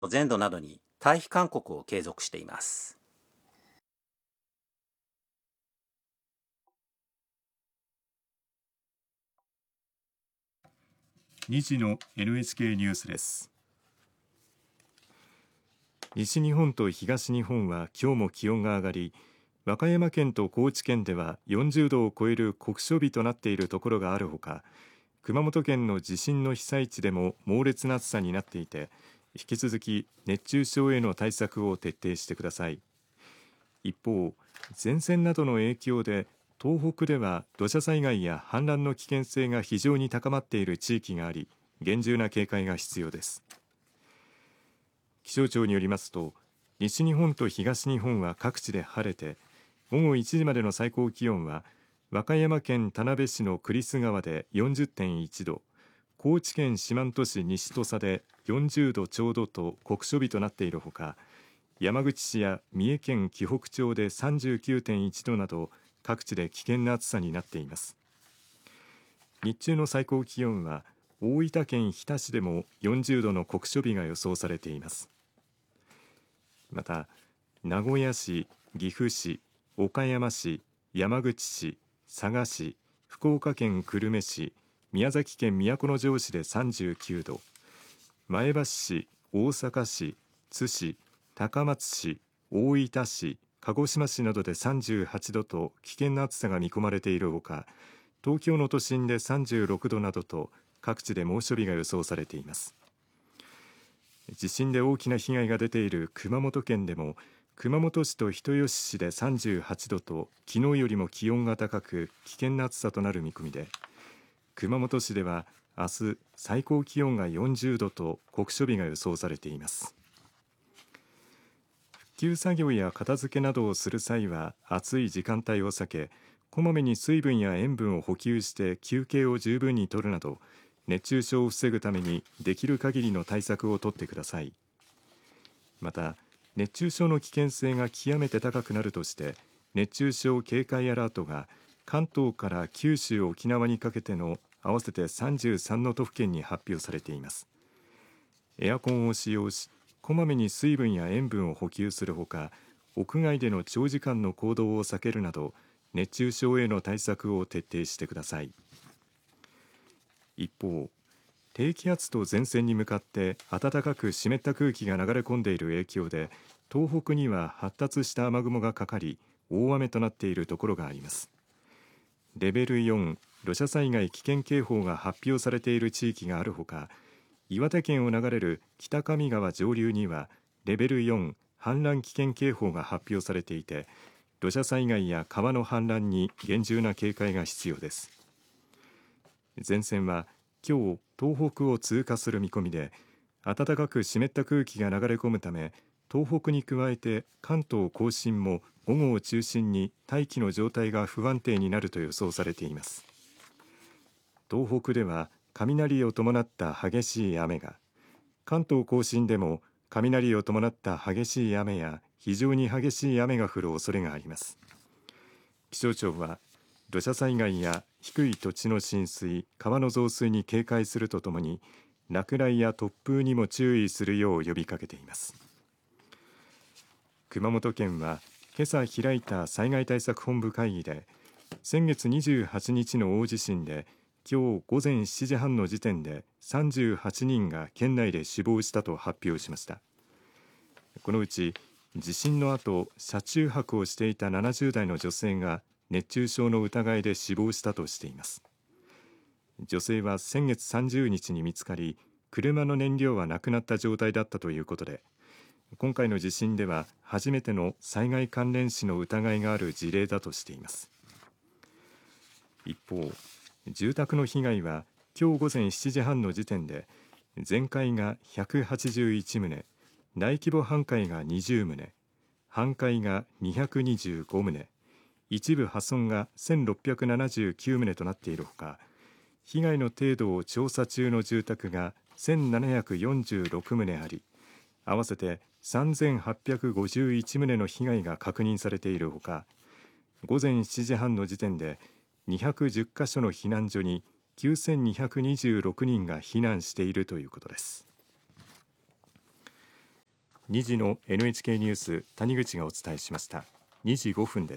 全土などに退避勧告を継続しています。 2時の NHK ニュースです。西日本と東日本は今日も気温が上がり、和歌山県と高知県では40度を超える酷暑日となっているところがあるほか、熊本県の地震の被災地でも猛烈な暑さになっていて、引き続き熱中症への対策を徹底してください。一方、前線などの影響で東北では土砂災害や氾濫の危険性が非常に高まっている地域があり、厳重な警戒が必要です。気象庁によりますと、西日本と東日本は各地で晴れて、午後1時までの最高気温は和歌山県田辺市の栗栖川で 40.1 度、高知県四万十市西土佐で40度ちょうどと酷暑日となっているほか、山口市や三重県紀北町で 39.1 度など各地で危険な暑さになっています。日中の最高気温は大分県日田市でも40度の酷暑日が予想されています。また名古屋市、岐阜市、岡山市、山口市、佐賀市、福岡県久留米市、宮崎県都城市で39度、前橋市、大阪市、津市、高松市、大分市、鹿児島市などで38度と危険な暑さが見込まれているほか、東京の都心で36度などと各地で猛暑日が予想されています。地震で大きな被害が出ている熊本県でも、熊本市と人吉市で38度と昨日よりも気温が高く危険な暑さとなる見込みで、熊本市では明日最高気温が40度と酷暑日が予想されています。復旧作業や片付けなどをする際は暑い時間帯を避け、こまめに水分や塩分を補給して休憩を十分に取るなど、熱中症を防ぐためにできる限りの対策を取ってください。また、熱中症の危険性が極めて高くなるとして熱中症警戒アラートが関東から九州、沖縄にかけての合わせて33の都府県に発表されています。エアコンを使用し、こまめに水分や塩分を補給するほか、屋外での長時間の行動を避けるなど熱中症への対策を徹底してください。一方、低気圧と前線に向かって暖かく湿った空気が流れ込んでいる影響で、東北には発達した雨雲がかかり大雨となっているところがあります。レベル4土砂災害危険警報が発表されている地域があるほか、岩手県を流れる北上川上流にはレベル4氾濫危険警報が発表されていて、土砂災害や川の氾濫に厳重な警戒が必要です。前線は今日東北を通過する見込みで、暖かく湿った空気が流れ込むため、東北に加えて関東甲信も午後を中心に大気の状態が不安定になると予想されています。東北では雷を伴った激しい雨が、関東甲信でも雷を伴った激しい雨や非常に激しい雨が降る恐れがあります。気象庁は土砂災害や低い土地の浸水、川の増水に警戒するとともに、落雷や突風にも注意するよう呼びかけています。熊本県は今朝開いた災害対策本部会議で、先月28日の大地震で今日午前7時半の時点で38人が県内で死亡したと発表しました。このうち地震の後、車中泊をしていた70代の女性が熱中症の疑いで死亡したとしています。女性は先月30日に見つかり、車の燃料はなくなった状態だったということで、今回の地震では初めての災害関連死の疑いがある事例だとしています。一方、住宅の被害は今日午前7時半の時点で全壊が181棟、大規模半壊が20棟、半壊が225棟、一部破損が1679棟となっているほか、被害の程度を調査中の住宅が1746棟あり、合わせて3851棟の被害が確認されているほか、午前7時半の時点で210カ所の避難所に9226人が避難しているということです。 2時の NHK ニュース谷口がお伝えしました。2時5分です。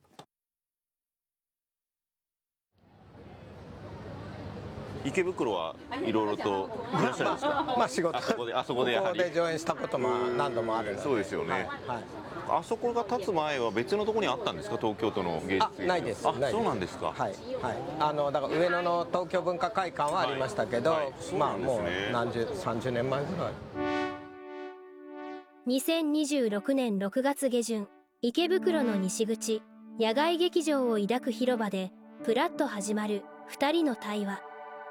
池袋はいろいろといらっしゃるんですか。 仕事あそこでやはり上演したことも何度もあるので。 そうですよね、あそこが建つ前は別のところにあったんですか、東京都の芸術劇場。 ないです。 そうなんですか。 だから上野の東京文化会館はありましたけど、もう30年前ぐらい。 2026年6月下旬、池袋の西口野外劇場を抱く広場でプラッと始まる2人の対話。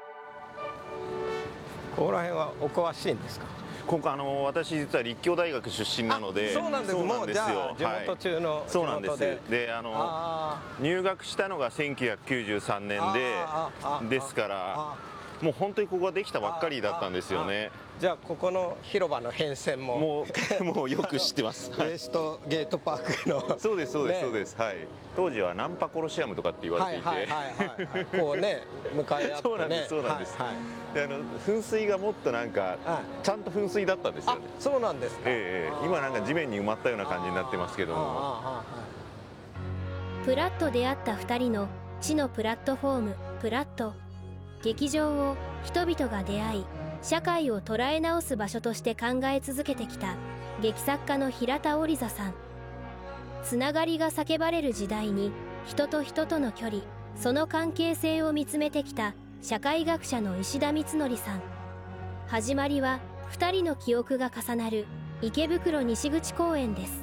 ここら辺はお詳しいんですか。 今回私実は立教大学出身なので。 そうなんです。もうじゃあ地元中のそうなんです。で入学したのが1993年ですから、もう本当にここができたばっかりだったんですよね。 じゃあここの広場の変遷ももうよく知ってます。 ウエストゲートパークのそうですそうですそうです。はい。当時はナンパコロシアムとかって言われていて、 こうね向かい合ってね。 そうなんですそうなんです。で噴水がもっとなんかちゃんと噴水だったんですよね。 そうなんですか。 今なんか地面に埋まったような感じになってますけども。 プラッと出会った2人の地のプラットフォームプラット。劇場を人々が出会い社会を捉え直す場所として考え続けてきた劇作家の平田織座さん。つながりが叫ばれる時代に人と人との距離、その関係性を見つめてきた社会学者の石田光則さん。始まりは2人の記憶が重なる池袋西口公園です。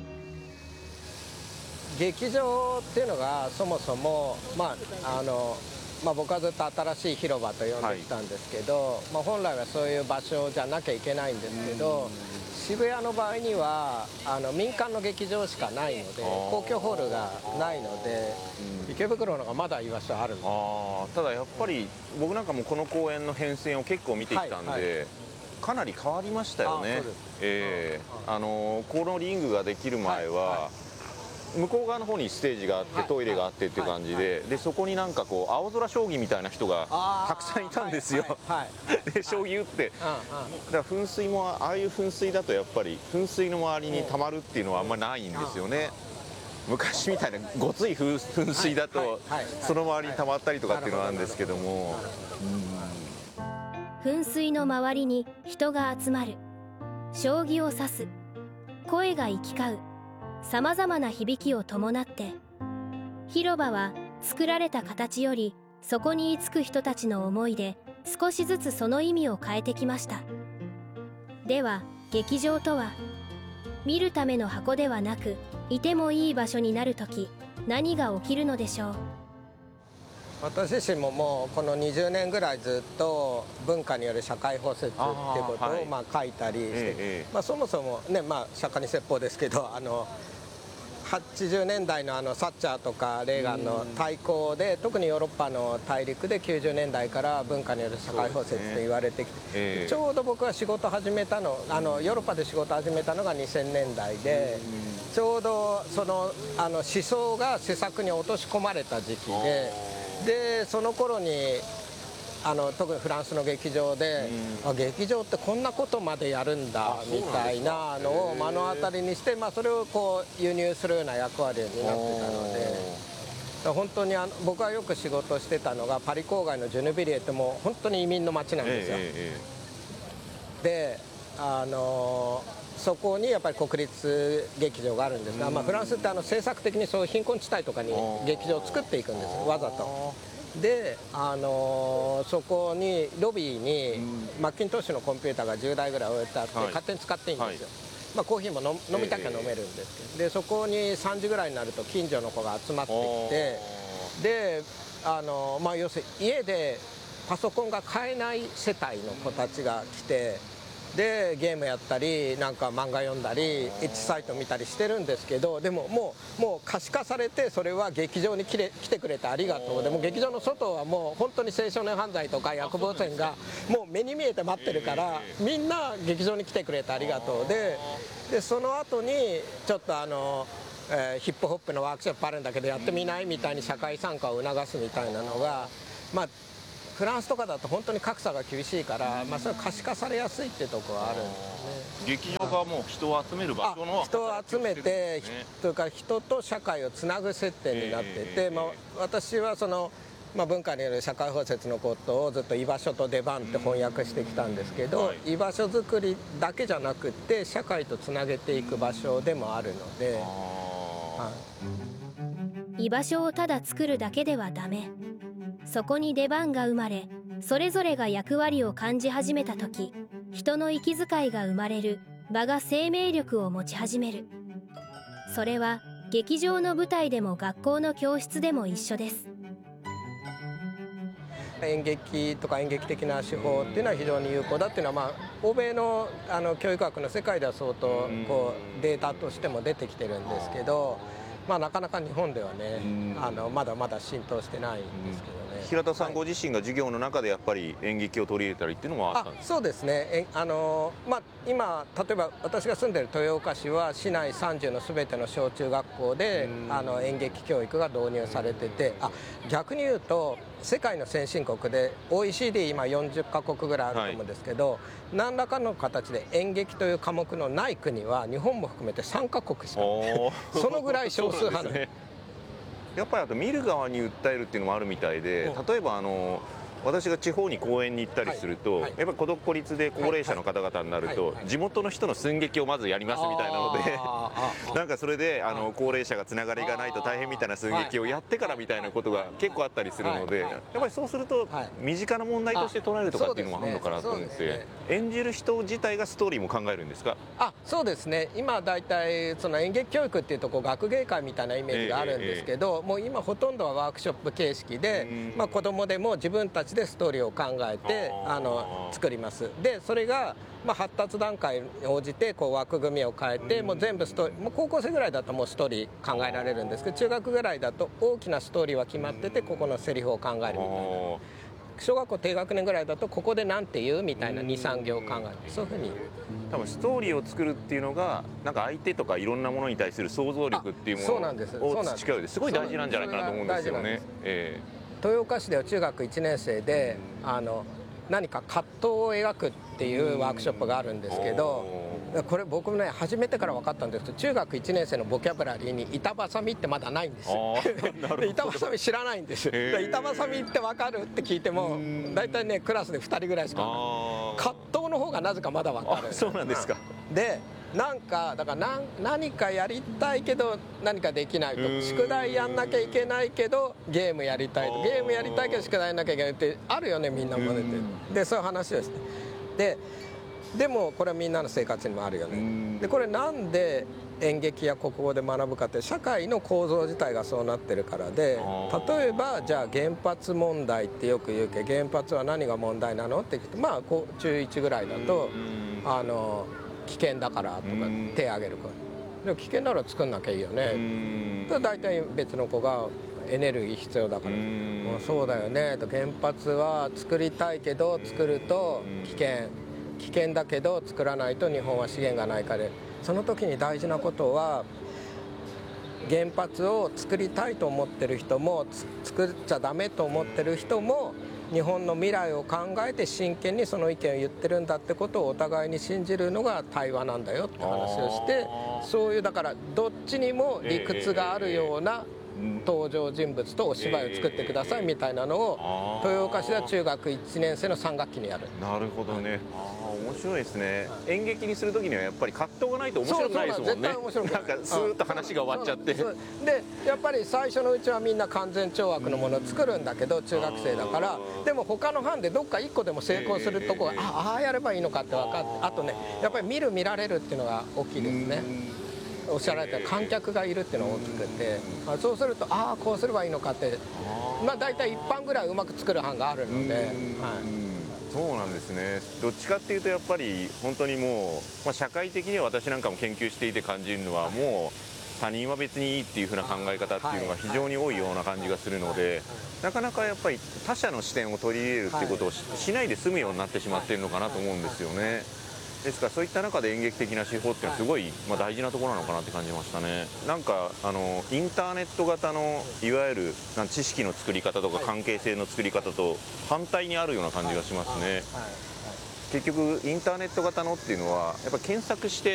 劇場っていうのがそもそも僕はずっと新しい広場と呼んできたんですけど、本来はそういう場所じゃなきゃいけないんですけど、渋谷の場合には民間の劇場しかないので公共ホールがないので、池袋の方がまだ居場所あるんです。 ただやっぱり僕なんかもこの公園の変遷を結構見てきたんで、かなり変わりましたよね。このリングができる前は向こう側の方にステージがあってトイレがあってっていう感じで、そこになんかこう青空将棋みたいな人がたくさんいたんですよ。で将棋打って、だから噴水もああいう噴水だとやっぱり噴水の周りに溜まるっていうのはあんまりないんですよね。昔みたいなごつい噴水だとその周りに溜まったりとかっていうのはあるんですけども、 噴水の周りに人が集まる、将棋を指す、声が行き交う、さまざまな響きを伴って広場は作られた形よりそこに居つく人たちの思いで少しずつその意味を変えてきました。では劇場とは、見るための箱ではなくいてもいい場所になるとき何が起きるのでしょう。 私自身ももうこの20年ぐらいずっと文化による社会包摂っていうことを書いたりして、そもそもね、釈迦に説法ですけど、80年代のサッチャーとかレーガンの対抗で、特にヨーロッパの大陸で90年代から文化による社会包摂と言われてきて、ちょうど僕が仕事始めたの、ヨーロッパで仕事始めたのが2000年代で、ちょうどその思想が施策に落とし込まれた時期で、その頃に特にフランスの劇場で、劇場ってこんなことまでやるんだみたいなのを目の当たりにして、それをこう輸入するような役割になってたので、本当に僕がよく仕事してたのがパリ郊外のジュネビリエってもう本当に移民の街なんですよ。でそこにやっぱり国立劇場があるんですが、フランスって政策的にそういう貧困地帯とかに劇場を作っていくんですよ、わざと。でそこにロビーにマッキントッシュのコンピューターが10台ぐらい置いてあって、勝手に使っていいんですよ。コーヒーも飲みたきゃ飲めるんですけど、でそこに3時ぐらいになると近所の子が集まってきて、で要するに家でパソコンが買えない世帯の子たちが来て、でゲームやったりなんか漫画読んだりエッチサイト見たりしてるんですけど、でももう可視化されて、それは劇場に来てくれてありがとう、でも劇場の外はもう本当に青少年犯罪とか薬物線がもう目に見えて待ってるから、みんな劇場に来てくれてありがとうで、その後にちょっとヒップホップのワークショップあるんだけどやってみないみたいに社会参加を促すみたいなのが、 フランスとかだと本当に格差が厳しいから、それは可視化されやすいっていうところはあるんですね。 劇場がもう人を集める場所の人を集めて、というか人と社会をつなぐ接点になっていて、私はその、文化による社会包摂のことをずっと居場所と出番って翻訳してきたんですけど、居場所づくりだけじゃなくって社会とつなげていく場所でもあるので、 居場所をただ作るだけではダメ。そこに出番が生まれ、それぞれが役割を感じ始めた時、人の息遣いが生まれる、場が生命力を持ち始める。それは劇場の舞台でも学校の教室でも一緒です。 演劇とか演劇的な手法っていうのは非常に有効だっていうのは、欧米の教育学の世界では相当データとしても出てきてるんですけど、なかなか日本ではね、まだまだ浸透してないんですけどね。 平田さんご自身が授業の中でやっぱり演劇を取り入れたりっていうのもあったんですか？ そうですね。今例えば私が住んでいる豊岡市は市内30の全ての小中学校で演劇教育が導入されてて、逆に言うと世界の先進国で OECD 今40カ国ぐらいあると思うんですけど、何らかの形で演劇という科目のない国は日本も含めて3カ国しかないそのぐらい少数派なんですね。 やっぱりあと見る側に訴えるっていうのもあるみたいで、例えば私が地方に講演に行ったりすると、やっぱり孤立で高齢者の方々になると地元の人の寸劇をまずやりますみたいなのでなんかそれで高齢者がつながりがないと大変みたいな寸劇をやってからみたいなことが結構あったりするので、やっぱりそうすると身近な問題として捉えるとかっていうのもあるのかなと思って、演じる人自体がストーリーも考えるんですか？ そうですね。今だいたいその演劇教育っていうと学芸会みたいなイメージがあるんですけど、もう今ほとんどはワークショップ形式で、子どもでも自分たちでストーリーを考えて作ります。でそれが発達段階に応じて枠組みを変えて、もう全部ストーリー、もう高校生ぐらいだともうストーリー考えられるんですけど、中学ぐらいだと大きなストーリーは決まってて、ここのセリフを考えるみたいな。小学校低学年ぐらいだとここでなんて言うみたいな 2,3 行考える、そういうふうに。 多分ストーリーを作るっていうのがなんか相手とかいろんなものに対する想像力っていうものを培うですごい大事なんじゃないかなと思うんですよね。 豊岡市では中学1年生で何か葛藤を描くっていうワークショップがあるんですけど、これ僕もね始めてから分かったんですけど、中学1年生のボキャブラリーに板挟みってまだないんですよ。で板挟み知らないんです。板挟みって分かるって聞いても大体ねクラスで2人ぐらいしかない。葛藤の方がなぜかまだ分かる。 そうなんですか。 でなんかだから何かやりたいけど何かできないと、宿題やんなきゃいけないけどゲームやりたいと、ゲームやりたいけど宿題やんなきゃいけないってあるよね、みんなも出て。でそういう話をしてでもこれはみんなの生活にもあるよね。でこれなんで演劇や国語で学ぶかって、社会の構造自体がそうなってるからで、例えばじゃあ原発問題ってよく言うけど、原発は何が問題なのって聞くと、中1ぐらいだと危険だからとか手を挙げる子、でも危険なら作んなきゃいいよね。大体別の子がエネルギー必要だから、もうそうだよねと、原発は作りたいけど作ると危険だけど作らないと日本は資源がないから、その時に大事なことは原発を作りたいと思ってる人も作っちゃダメと思ってる人も日本の未来を考えて真剣にその意見を言ってるんだってことをお互いに信じるのが対話なんだよって話をして、そういうだからどっちにも理屈があるような登場人物とお芝居を作ってくださいみたいなのを豊岡市では中学1年生の3学期にやる。 なるほどね。面白いですね。演劇にする時にはやっぱり葛藤がないと面白くないですもんね。なんかスーッと話が終わっちゃって、でやっぱり最初のうちはみんな完全懲悪のものを作るんだけど、中学生だから。でも他の班でどっか1個でも成功するとこがああやればいいのかって分かって、あとねやっぱり見られるっていうのが大きいですね。おっしゃられた観客がいるっていうのが大きくて、そうするとこうすればいいのかって大体一班ぐらいうまく作る班があるので、 そうなんですね。どっちかっていうとやっぱり本当にもう、社会的には私なんかも研究していて感じるのは、もう他人は別にいいっていう風な考え方っていうのが非常に多いような感じがするので、なかなかやっぱり他者の視点を取り入れるっていうことをしないで済むようになってしまっているのかなと思うんですよね。 ですからそういった中で演劇的な手法っていうのはすごい、大事なところなのかなって感じましたね。なんかインターネット型のいわゆる知識の作り方とか関係性の作り方と反対にあるような感じがしますね。結局インターネット型のっていうのはやっぱ検索して